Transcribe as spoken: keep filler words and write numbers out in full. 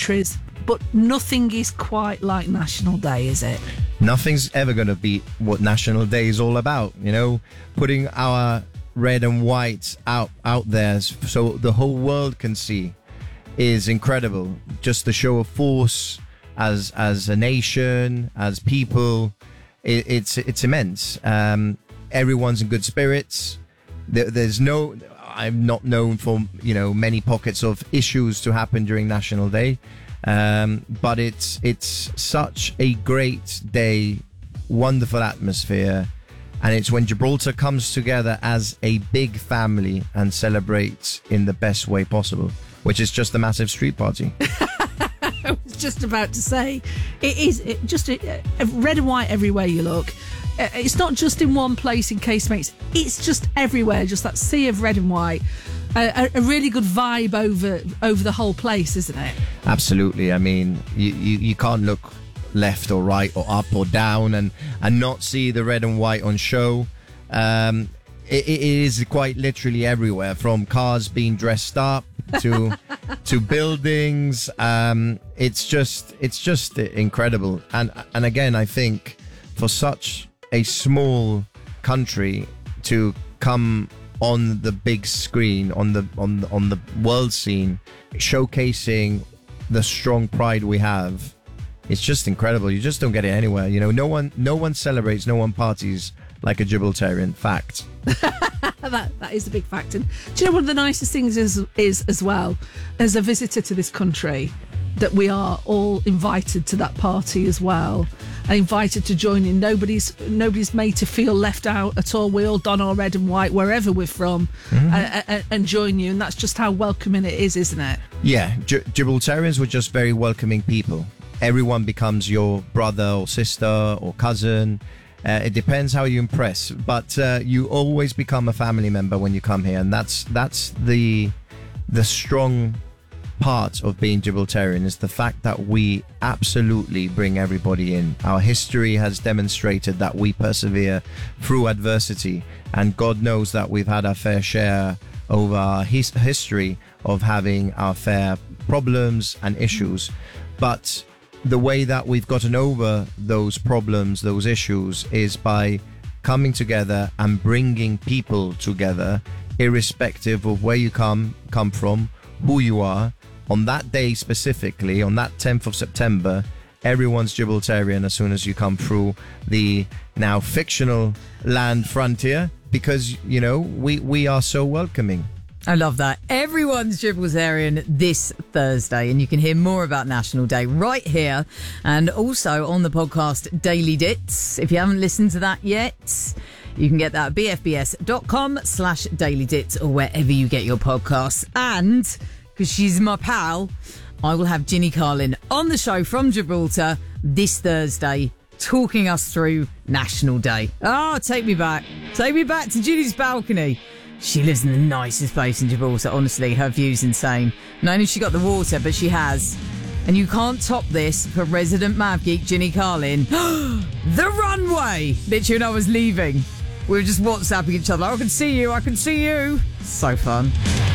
countries, but nothing is quite like National Day, is it? Nothing's ever going to beat what National Day is all about, you know, putting our red and white out out there so the whole world can see is incredible. Just the show of force as as a nation, as people, it, it's it's immense. Um, everyone's in good spirits. There, there's no, I'm not known for, you know, many pockets of issues to happen during National Day. Um, but it's it's such a great day, wonderful atmosphere, and it's when Gibraltar comes together as a big family and celebrates in the best way possible, which is just a massive street party. I was just about to say, it is it just a, a red and white everywhere you look. It's not just in one place in Casemates, it's just everywhere, just that sea of red and white. A, a really good vibe over over the whole place, isn't it? Absolutely. I mean, you, you, you can't look left or right or up or down and, and not see the red and white on show. Um, it, it is quite literally everywhere, from cars being dressed up to to buildings. Um, it's just it's just incredible. And and again, I think for such a small country to come on the big screen, on the on the, on the world scene, showcasing the strong pride we have, it's just incredible. You just don't get it anywhere. You know, no one no one celebrates, no one parties like a Gibraltarian. Fact. that that is a big fact. And do you know one of the nicest things is is as well, as a visitor to this country, that we are all invited to that party as well, and invited to join in. Nobody's nobody's made to feel left out at all. We all don our red and white wherever we're from, mm-hmm. and, and, and join you, and that's just how welcoming it is, isn't it? Yeah, G- Gibraltarians were just very welcoming people. Everyone becomes your brother or sister or cousin. Uh, it depends how you impress, but uh, you always become a family member when you come here, and that's that's the the strong part of being Gibraltarian, is the fact that we absolutely bring everybody in. Our history has demonstrated that we persevere through adversity, and God knows that we've had our fair share over our his- history of having our fair problems and issues. But the way that we've gotten over those problems, those issues, is by coming together and bringing people together, irrespective of where you come come from, who you are. On that day specifically, on that tenth of September, everyone's Gibraltarian as soon as you come through the now fictional land frontier, because, you know, we, we are so welcoming. I love that. Everyone's Gibraltarian this Thursday, and you can hear more about National Day right here and also on the podcast Daily Dits. If you haven't listened to that yet, you can get that at bfbs.com slash Daily Dits or wherever you get your podcasts. And because she's my pal, I will have Ginny Carlin on the show from Gibraltar this Thursday, talking us through National Day. Oh, take me back. Take me back to Ginny's balcony. She lives in the nicest place in Gibraltar. Honestly, her view's insane. Not only has she got the water, but she has. And you can't top this for resident Mav Geek Ginny Carlin. The runway! Literally, when I was leaving, we were just WhatsApping each other. I can see you, I can see you. So fun.